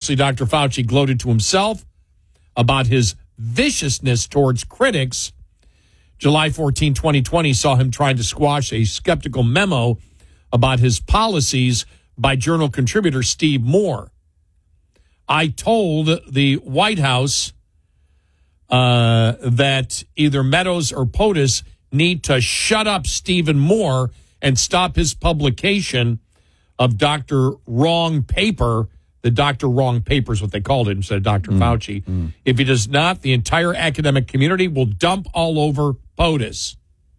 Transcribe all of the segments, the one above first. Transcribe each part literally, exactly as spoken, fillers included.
Obviously, Doctor Fauci gloated to himself about his viciousness towards critics. July fourteenth, twenty twenty saw him trying to squash a skeptical memo about his policies by Journal contributor Steve Moore. I told the White House uh, that either Meadows or POTUS need to shut up Stephen Moore and stop his publication of Doctor Wrong Paper. The Doctor Wrong Paper is what they called it instead of Doctor Mm, Fauci. Mm. If he does not, the entire academic community will dump all over POTUS.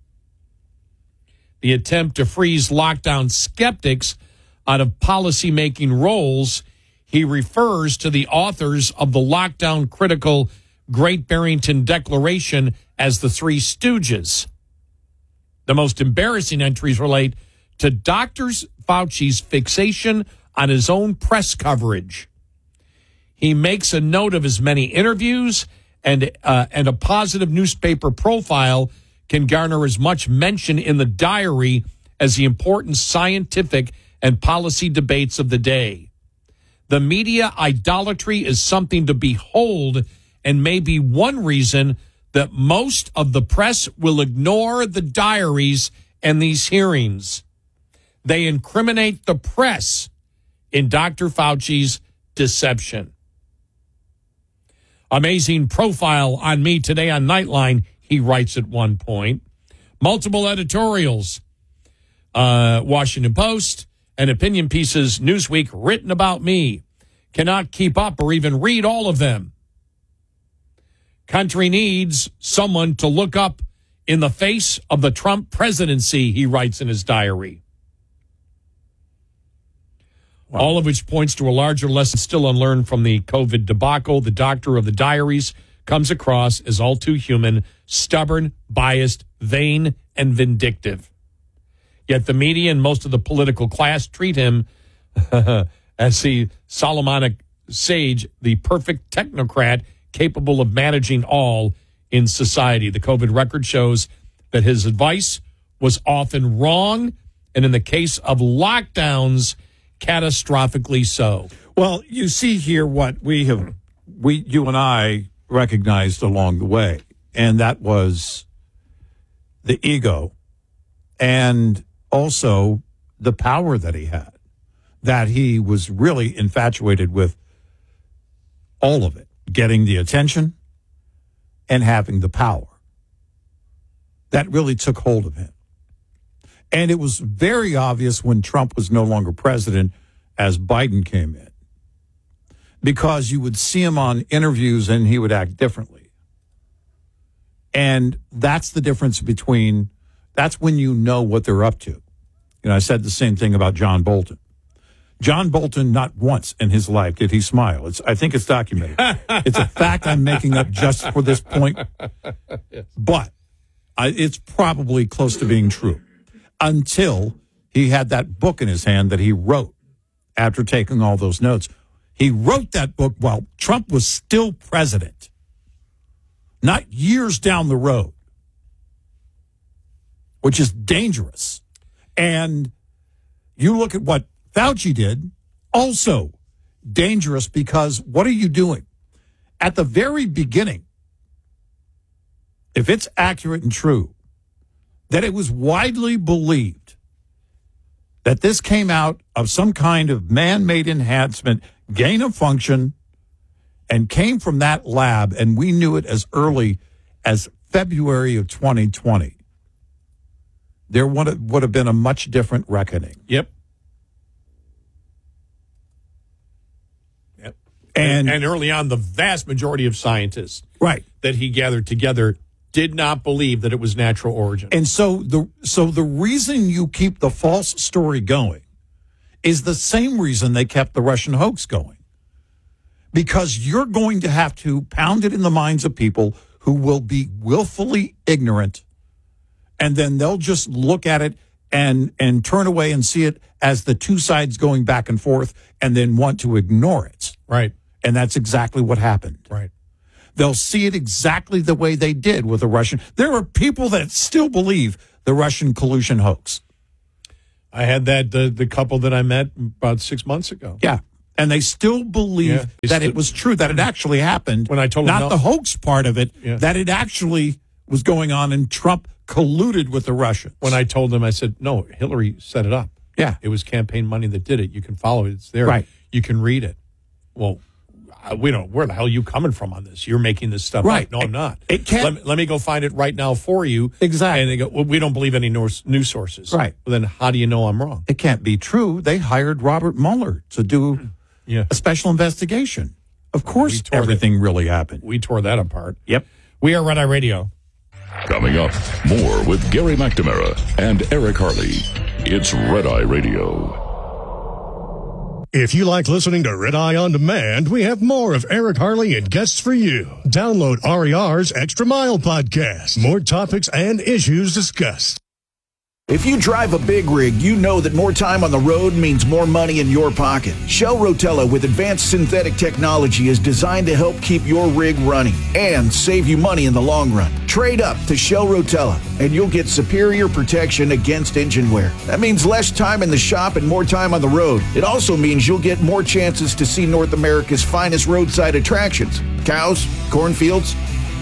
The attempt to freeze lockdown skeptics out of policy-making roles, he refers to the authors of the lockdown-critical Great Barrington Declaration as the Three Stooges. The most embarrassing entries relate to Doctor Fauci's fixation on his own press coverage. He makes a note of his many interviews, and uh, and a positive newspaper profile can garner as much mention in the diary as the important scientific and policy debates of the day. The media idolatry is something to behold, and may be one reason that most of the press will ignore the diaries and these hearings. They incriminate the press in Doctor Fauci's deception. Amazing profile on me today on Nightline, he writes at one point. Multiple editorials, uh, Washington Post, and opinion pieces, Newsweek, written about me. Cannot keep up or even read all of them. Country needs someone to look up in the face of the Trump presidency, he writes in his diary. Wow. All of which points to a larger lesson still unlearned from the COVID debacle. The doctor of the diaries comes across as all too human, stubborn, biased, vain, and vindictive. Yet the media and most of the political class treat him as the Solomonic sage, the perfect technocrat capable of managing all in society. The COVID record shows that his advice was often wrong, and in the case of lockdowns, catastrophically so. Well, you see here what we have, we, you and I recognized along the way, and that was the ego and also the power that he had, that he was really infatuated with all of it, getting the attention and having the power. That really took hold of him. And it was very obvious when Trump was no longer president as Biden came in, because you would see him on interviews and he would act differently. And that's the difference between, that's when you know what they're up to. You know, I said the same thing about John Bolton. John Bolton, not once in his life did he smile. It's, I think it's documented. It's a fact I'm making up just for this point. But I, it's probably close to being true. Until he had that book in his hand that he wrote after taking all those notes. He wrote that book while Trump was still president, not years down the road, which is dangerous. And you look at what Fauci did, also dangerous, because what are you doing? At the very beginning, if it's accurate and true, that it was widely believed that this came out of some kind of man-made enhancement, gain of function, and came from that lab, and we knew it as early as February of twenty twenty. There would have, would have been a much different reckoning. Yep. Yep. And, and, and early on, the vast majority of scientists right. that he gathered together did not believe that it was natural origin. And so the so the reason you keep the false story going is the same reason they kept the Russian hoax going. Because you're going to have to pound it in the minds of people who will be willfully ignorant, and then they'll just look at it and and turn away and see it as the two sides going back and forth and then want to ignore it. Right. And that's exactly what happened. Right. They'll see it exactly the way they did with the Russian. There are people that still believe the Russian collusion hoax. I had that, the, the couple that I met about six months ago. Yeah. And they still believe Yeah, they that still- it was true, that it actually happened. When I told them not no- the hoax part of it, Yeah. that it actually was going on and Trump colluded with the Russians. When I told them, I said, no, Hillary set it up. Yeah. It was campaign money that did it. You can follow it. It's there. Right. You can read it. Well, I- we don't. Where the hell are you coming from on this? You're making this stuff Right. up. No, I'm not. It can't- Let me, let me go find it right now for you. Exactly. And they go, well, we don't believe any news news sources. Right. Well, then how do you know I'm wrong? It can't be true. They hired Robert Mueller to do Yeah. a special investigation. Of course, We tore everything really happened. We tore that apart. Yep. We are Red Eye Radio. Coming up, more with Gary McNamara and Eric Harley. It's Red Eye Radio. If you like listening to Red Eye On Demand, we have more of Eric Harley and guests for you. Download R E R's Extra Mile podcast. More topics and issues discussed. If you drive a big rig, you know that more time on the road means more money in your pocket. Shell Rotella with advanced synthetic technology is designed to help keep your rig running and save you money in the long run. Trade up to Shell Rotella and you'll get superior protection against engine wear. That means less time in the shop and more time on the road. It also means you'll get more chances to see North America's finest roadside attractions. Cows, cornfields,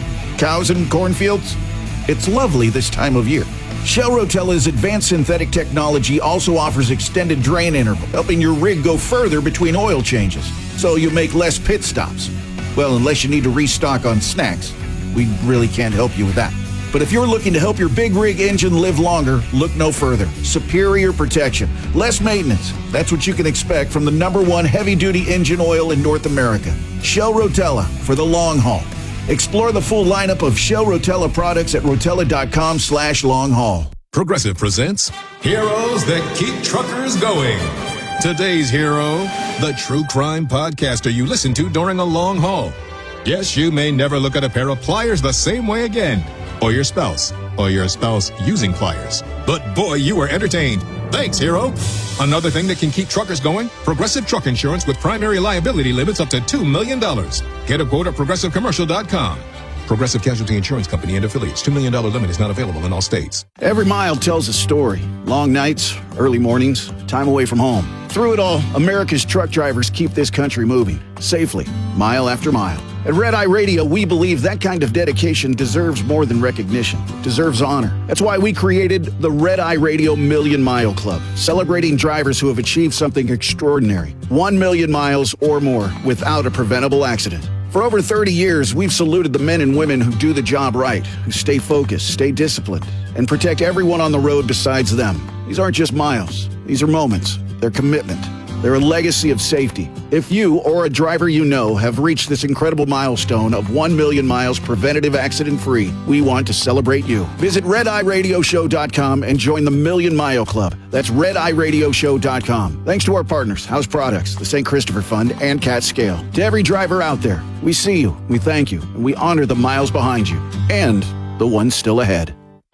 cows and cornfields. It's lovely this time of year. Shell Rotella's advanced synthetic technology also offers extended drain interval, helping your rig go further between oil changes, so you make less pit stops. Well, unless you need to restock on snacks. We really can't help you with that. But if you're looking to help your big rig engine live longer, look no further. Superior protection, less maintenance. That's what you can expect from the number one heavy-duty engine oil in North America. Shell Rotella for the long haul. Explore the full lineup of Shell Rotella products at rotella.com slash long haul. Progressive presents Heroes That Keep Truckers Going. Today's hero, the true crime podcaster you listen to during a long haul. Yes, you may never look at a pair of pliers the same way again, or your spouse, or your spouse using pliers. But boy, you were entertained. Thanks, hero. Another thing that can keep truckers going, Progressive Truck Insurance with primary liability limits up to two million dollars. Get a quote at progressive commercial dot com. Progressive Casualty Insurance Company and affiliates. two million dollars limit is not available in all states. Every mile tells a story. Long nights, early mornings, time away from home. Through it all, America's truck drivers keep this country moving, safely, mile after mile. At Red Eye Radio, we believe that kind of dedication deserves more than recognition, deserves honor. That's why we created the Red Eye Radio Million Mile Club, celebrating drivers who have achieved something extraordinary. One million miles or more without a preventable accident. For over thirty years, we've saluted the men and women who do the job right, who stay focused, stay disciplined, and protect everyone on the road besides them. These aren't just miles. These are moments. They're commitment. They're a legacy of safety. If you or a driver you know have reached this incredible milestone of one million miles preventative accident-free, we want to celebrate you. Visit red eye radio show dot com and join the Million Mile Club. That's red eye radio show dot com. Thanks to our partners, House Products, the Saint Christopher Fund, and Cat Scale. To every driver out there, we see you, we thank you, and we honor the miles behind you and the ones still ahead.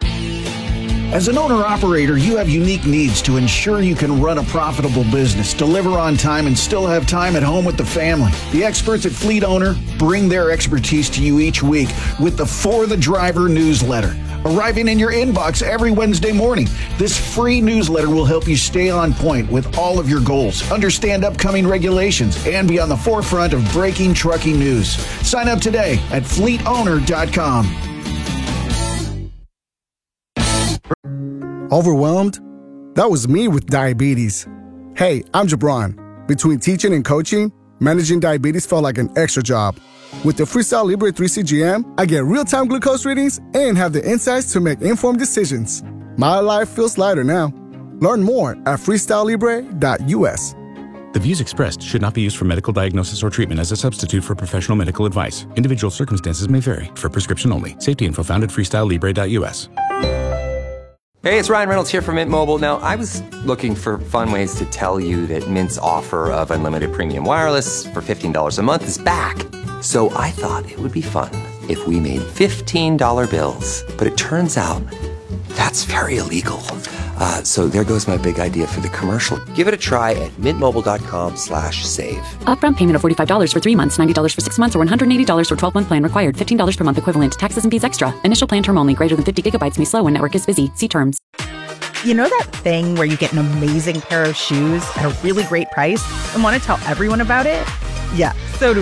As an owner-operator, you have unique needs to ensure you can run a profitable business, deliver on time, and still have time at home with the family. The experts at Fleet Owner bring their expertise to you each week with the For the Driver newsletter, arriving in your inbox every Wednesday morning. This free newsletter will help you stay on point with all of your goals, understand upcoming regulations, and be on the forefront of breaking trucking news. Sign up today at fleet owner dot com. Overwhelmed? That was me with diabetes. Hey, I'm Jabron. Between teaching and coaching, managing diabetes felt like an extra job. With the Freestyle Libre three C G M, I get real-time glucose readings and have the insights to make informed decisions. My life feels lighter now. Learn more at freestyle libre dot u s. The views expressed should not be used for medical diagnosis or treatment as a substitute for professional medical advice. Individual circumstances may vary. For prescription only. Safety info found at freestyle libre dot u s. Hey, it's Ryan Reynolds here from Mint Mobile. Now, I was looking for fun ways to tell you that Mint's offer of unlimited premium wireless for fifteen dollars a month is back. So I thought it would be fun if we made fifteen dollar bills. But it turns out that's very illegal. Uh, so there goes my big idea for the commercial. Give it a try at mintmobile.com slash save. Upfront payment of forty-five dollars for three months, ninety dollars for six months, or one hundred eighty dollars for twelve-month plan required. fifteen dollars per month equivalent. Taxes and fees extra. Initial plan term only. Greater than fifty gigabytes may slow when network is busy. See terms. You know that thing where you get an amazing pair of shoes at a really great price and want to tell everyone about it? Yeah, so do